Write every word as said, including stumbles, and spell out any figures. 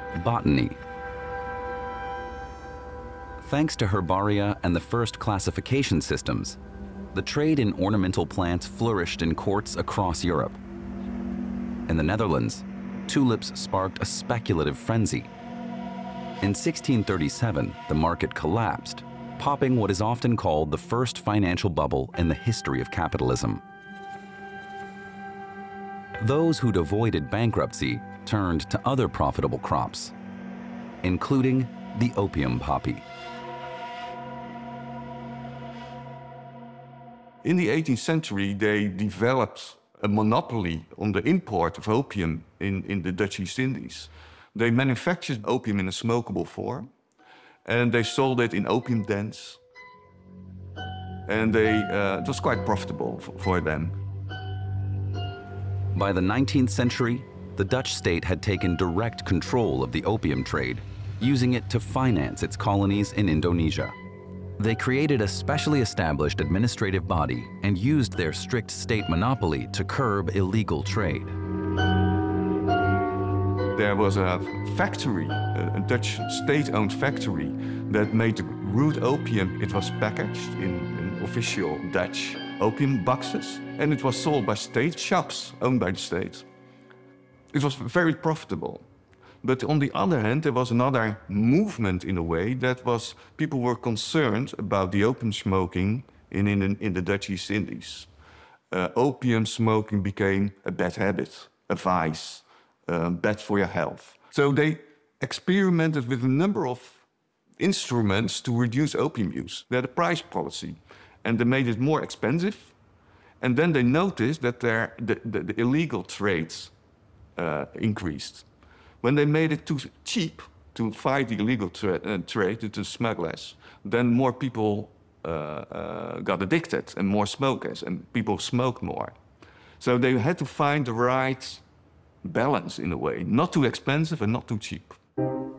botany. Thanks to herbaria and the first classification systems, the trade in ornamental plants flourished in courts across Europe. In the Netherlands, tulips sparked a speculative frenzy. In sixteen thirty-seven, the market collapsed, popping what is often called the first financial bubble in the history of capitalism. Those who'd avoided bankruptcy turned to other profitable crops, including the opium poppy. In the eighteenth century, they developed a monopoly on the import of opium in, in the Dutch East Indies. They manufactured opium in a smokable form, and they sold it in opium dens. And they, uh, it was quite profitable for, for them. By the nineteenth century, the Dutch state had taken direct control of the opium trade, using it to finance its colonies in Indonesia. They created a specially established administrative body and used their strict state monopoly to curb illegal trade. There was a factory, a Dutch state-owned factory, that made root opium. It was packaged in, in official Dutch opium boxes, and it was sold by state shops owned by the state. It was very profitable. But on the other hand, there was another movement in a way that was, people were concerned about the opium smoking in, in, in the Dutch East Indies. Uh, opium smoking became a bad habit, a vice, uh, bad for your health. So they experimented with a number of instruments to reduce opium use. They had a price policy, and they made it more expensive. And then they noticed that their, the, the, the illegal trades uh, increased. When they made it too cheap to fight the illegal tra uh, trade, to smugglers, then more people uh, uh, got addicted and more smokers, and people smoked more. So they had to find the right balance in a way, not too expensive and not too cheap.